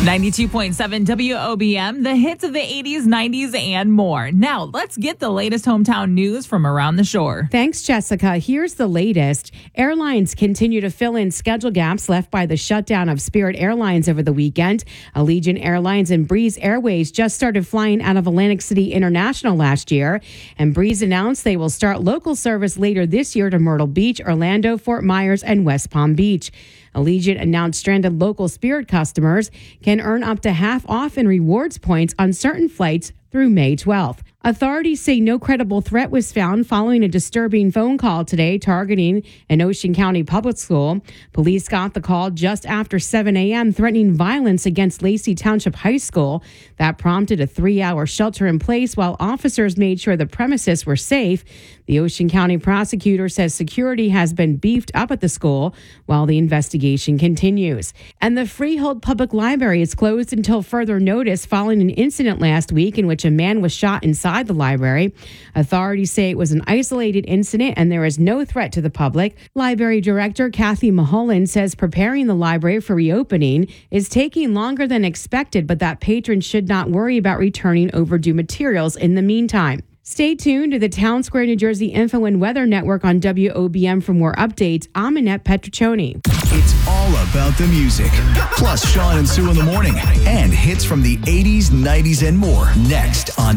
92.7 WOBM, the hits of the 80s, 90s, and more. Now, let's get the latest hometown news from around the shore. Thanks, Jessica. Here's the latest. Airlines continue to fill in schedule gaps left by the shutdown of Spirit Airlines over the weekend. Allegiant Airlines and Breeze Airways just started flying out of Atlantic City International last year, and Breeze announced they will start local service later this year to Myrtle Beach, Orlando, Fort Myers, and West Palm Beach. Allegiant announced stranded local Spirit customers can earn up to half off in rewards points on certain flights through May 12th. Authorities say no credible threat was found following a disturbing phone call today targeting an Ocean County public school. Police got the call just after 7 a.m. threatening violence against Lacey Township High School. That prompted a 3-hour shelter in place while officers made sure the premises were safe. The Ocean County prosecutor says security has been beefed up at the school while the investigation continues. And the Freehold Public Library is closed until further notice following an incident last week in which a man was shot inside the library. Authorities say it was an isolated incident and there is no threat to the public. Library Director Kathy Mulholland says preparing the library for reopening is taking longer than expected, but that patrons should not worry about returning overdue materials in the meantime. Stay tuned to the Town Square, New Jersey Info and Weather Network on WOBM for more updates. I'm Annette Petriccioni. It's all about the music. Plus Sean and Sue in the morning. And hits from the 80s, 90s, and more. Next on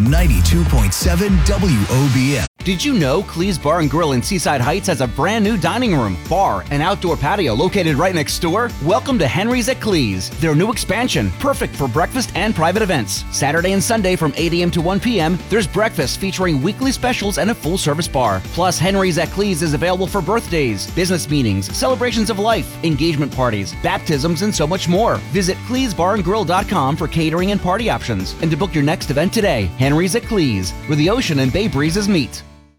92.7 WOBM. Did you know Clee's Bar and Grill in Seaside Heights has a brand new dining room, bar, and outdoor patio located right next door? Welcome to Henry's at Clee's, their new expansion, perfect for breakfast and private events. Saturday and Sunday from 8 a.m. to 1 p.m., there's breakfast featuring weekly specials and a full-service bar. Plus, Henry's at Clee's is available for birthdays, business meetings, celebrations of life, engagement parties, baptisms, and so much more. Visit Clee'sBarandGrill.com for catering and party options and to book your next event today. Henry's at Clee's, where the ocean and bay breezes meet.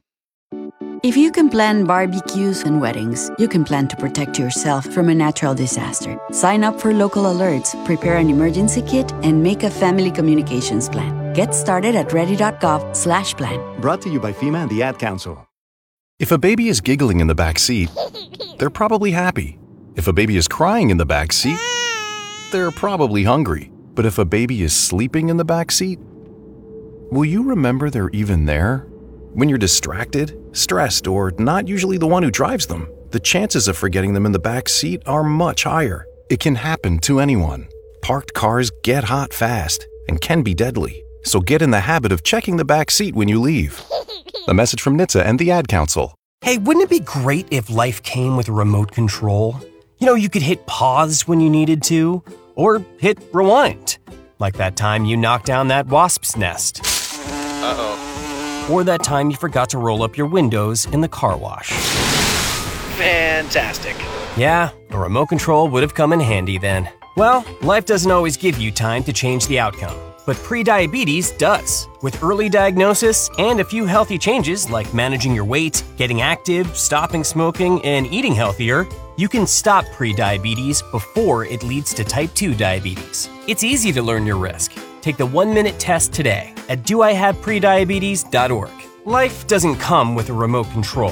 If you can plan barbecues and weddings, you can plan to protect yourself from a natural disaster. Sign up for local alerts, prepare an emergency kit, and make a family communications plan. Get started at ready.gov/plan. Brought to you by FEMA and the Ad Council. If a baby is giggling in the back seat, they're probably happy. If a baby is crying in the back seat, they're probably hungry. But if a baby is sleeping in the back seat, will you remember they're even there? When you're distracted, stressed, or not usually the one who drives them, the chances of forgetting them in the back seat are much higher. It can happen to anyone. Parked cars get hot fast and can be deadly. So get in the habit of checking the back seat when you leave. A message from NHTSA and the Ad Council. Hey, wouldn't it be great if life came with a remote control? You know, you could hit pause when you needed to, or hit rewind. Like that time you knocked down that wasp's nest. Uh-oh. Or that time you forgot to roll up your windows in the car wash. Fantastic. Yeah, a remote control would have come in handy then. Well, life doesn't always give you time to change the outcome, but prediabetes does. With early diagnosis and a few healthy changes like managing your weight, getting active, stopping smoking, and eating healthier, you can stop prediabetes before it leads to type 2 diabetes. It's easy to learn your risk. Take the 1-minute test today at doihaveprediabetes.org. Life doesn't come with a remote control.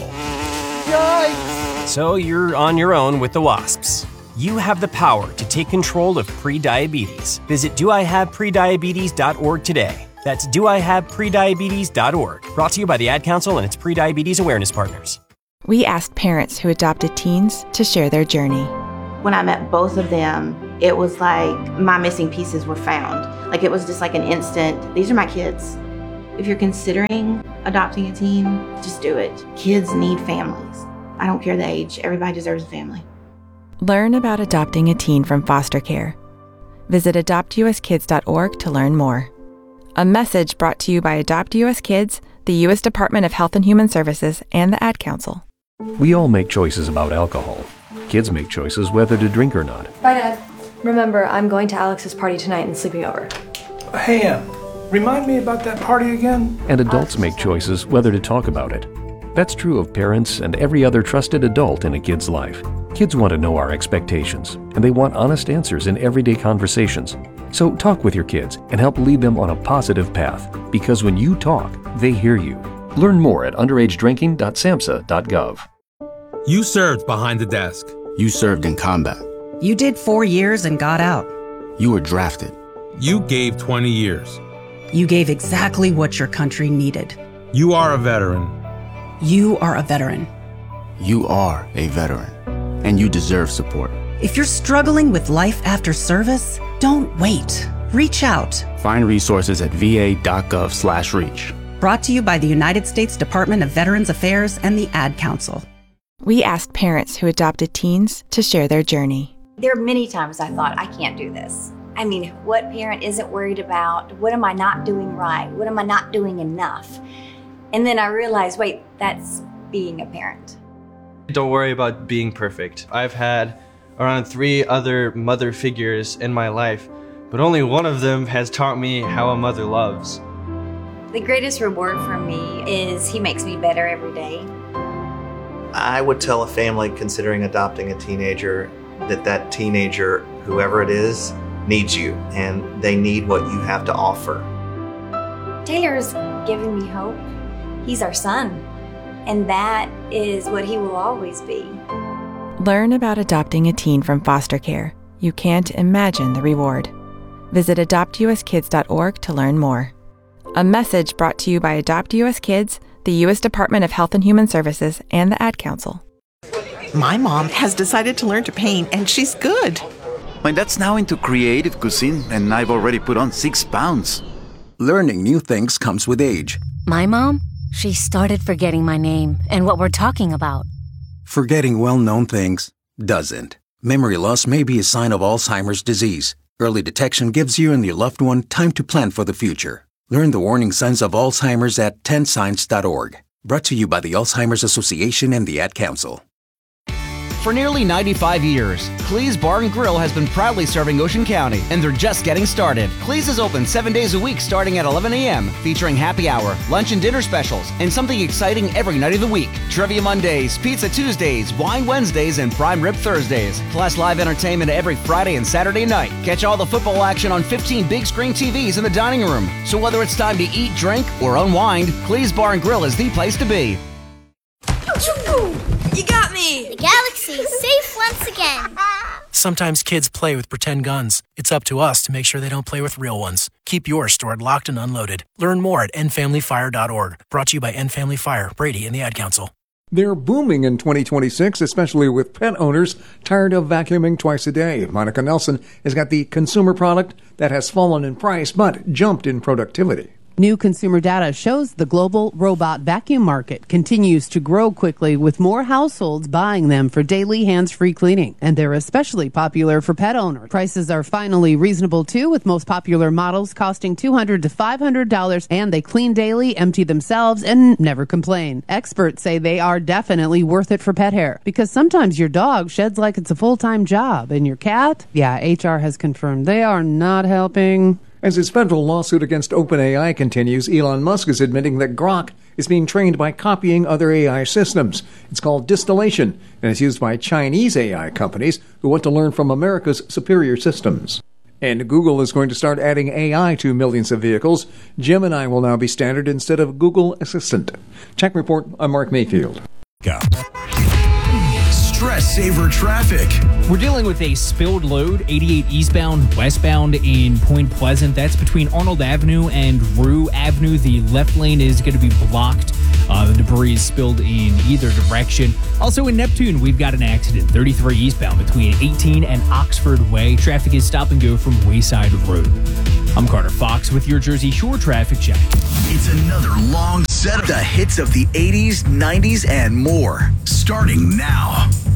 Yikes! So you're on your own with the wasps. You have the power to take control of prediabetes. Visit doihaveprediabetes.org today. That's doihaveprediabetes.org. Brought to you by the Ad Council and its Prediabetes Awareness Partners. We asked parents who adopted teens to share their journey. When I met both of them, it was like my missing pieces were found. Like it was just like an instant, these are my kids. If you're considering adopting a teen, just do it. Kids need families. I don't care the age, everybody deserves a family. Learn about adopting a teen from foster care. Visit adoptuskids.org to learn more. A message brought to you by Adopt US Kids, the U.S. Department of Health and Human Services, and the Ad Council. We all make choices about alcohol. Kids make choices whether to drink or not. Bye, Dad. Remember, I'm going to Alex's party tonight and sleeping over. Hey, remind me about that party again? And adults make choices whether to talk about it. That's true of parents and every other trusted adult in a kid's life. Kids want to know our expectations, and they want honest answers in everyday conversations. So talk with your kids and help lead them on a positive path, because when you talk, they hear you. Learn more at underagedrinking.samhsa.gov. You served behind the desk. You served in combat. You did 4 years and got out. You were drafted. You gave 20 years. You gave exactly what your country needed. You are a veteran. You are a veteran. You are a veteran, and you deserve support. If you're struggling with life after service, don't wait. Reach out. Find resources at va.gov/reach. Brought to you by the United States Department of Veterans Affairs and the Ad Council. We asked parents who adopted teens to share their journey. There are many times I thought, I can't do this. I mean, what parent isn't worried about, what am I not doing right? What am I not doing enough? And then I realized, wait, that's being a parent. Don't worry about being perfect. I've had around 3 other mother figures in my life, but only one of them has taught me how a mother loves. The greatest reward for me is he makes me better every day. I would tell a family considering adopting a teenager that teenager, whoever it is, needs you, and they need what you have to offer. Taylor's given me hope. He's our son, and that is what he will always be. Learn about adopting a teen from foster care. You can't imagine the reward. Visit adoptuskids.org to learn more. A message brought to you by Adopt US Kids, the U.S. Department of Health and Human Services, and the Ad Council. My mom has decided to learn to paint, and she's good. My dad's now into creative cuisine, and I've already put on 6 pounds. Learning new things comes with age. My mom, she started forgetting my name and what we're talking about. Forgetting well-known things doesn't. Memory loss may be a sign of Alzheimer's disease. Early detection gives you and your loved one time to plan for the future. Learn the warning signs of Alzheimer's at 10signs.org. Brought to you by the Alzheimer's Association and the Ad Council. For nearly 95 years, Clee's Bar & Grill has been proudly serving Ocean County, and they're just getting started. Clee's is open 7 days a week starting at 11 a.m., featuring happy hour, lunch and dinner specials, and something exciting every night of the week. Trivia Mondays, Pizza Tuesdays, Wine Wednesdays, and Prime Rib Thursdays. Plus live entertainment every Friday and Saturday night. Catch all the football action on 15 big screen TVs in the dining room. So whether it's time to eat, drink, or unwind, Clee's Bar & Grill is the place to be. You got me! The galaxy's safe once again. Sometimes kids play with pretend guns. It's up to us to make sure they don't play with real ones. Keep yours stored locked and unloaded. Learn more at endfamilyfire.org. Brought to you by End Family Fire, Brady, and the Ad Council. They're booming in 2026, especially with pet owners tired of vacuuming twice a day. Monica Nelson has got the consumer product that has fallen in price but jumped in productivity. New consumer data shows the global robot vacuum market continues to grow quickly, with more households buying them for daily hands-free cleaning. And they're especially popular for pet owners. Prices are finally reasonable too, with most popular models costing $200 to $500, and they clean daily, empty themselves, and never complain. Experts say they are definitely worth it for pet hair, because sometimes your dog sheds like it's a full-time job, and your cat, HR has confirmed they are not helping. As his federal lawsuit against OpenAI continues, Elon Musk is admitting that Grok is being trained by copying other AI systems. It's called distillation, and it's used by Chinese AI companies who want to learn from America's superior systems. And Google is going to start adding AI to millions of vehicles. Gemini will now be standard instead of Google Assistant. Tech Report, I'm Mark Mayfield. Go. Stress saver traffic. We're dealing with a spilled load, 88 eastbound, westbound in Point Pleasant. That's between Arnold Avenue and Rue Avenue. The left lane is going to be blocked. The debris is spilled in either direction. Also in Neptune, we've got an accident, 33 eastbound between 18 and Oxford Way. Traffic is stop and go from Wayside Road. I'm Carter Fox with your Jersey Shore traffic check. It's another long set of the hits of the 80s, 90s, and more. Starting now.